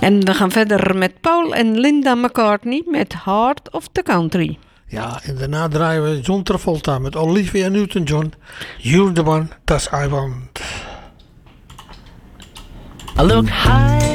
En we gaan verder met Paul en Linda McCartney met Heart of the Country. Ja, en daarna draaien we John Travolta met Olivia Newton-John. You're the one that I want. I look high